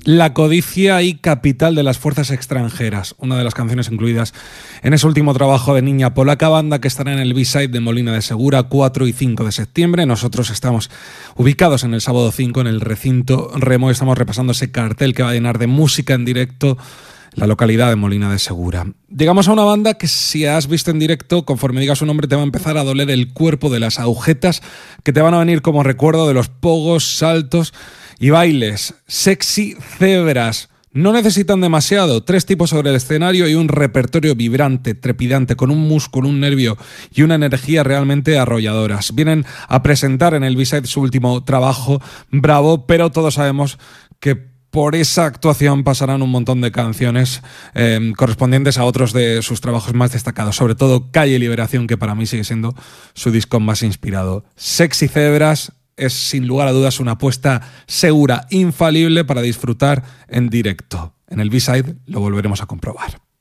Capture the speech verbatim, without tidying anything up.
La codicia y capital de las fuerzas extranjeras, una de las canciones incluidas en ese último trabajo de Niña Polaca, banda que estará en el B-Side de Molina de Segura cuatro y cinco de septiembre. Nosotros estamos ubicados en el sábado cinco en el recinto Remo y estamos repasando ese cartel que va a llenar de música en directo la localidad de Molina de Segura. Llegamos a una banda que, si has visto en directo, conforme diga su nombre te va a empezar a doler el cuerpo de las agujetas que te van a venir como recuerdo de los pogos, saltos y bailes. Sexy Zebras. No necesitan demasiado, tres tipos sobre el escenario y un repertorio vibrante, trepidante, con un músculo, un nervio y una energía realmente arrolladoras. Vienen a presentar en el B-Side su último trabajo, Bravo, pero todos sabemos que por esa actuación pasarán un montón de canciones eh, correspondientes a otros de sus trabajos más destacados, sobre todo Calle Liberación, que para mí sigue siendo su disco más inspirado. Sexy Zebras es sin lugar a dudas una apuesta segura, infalible para disfrutar en directo. En el B-Side lo volveremos a comprobar.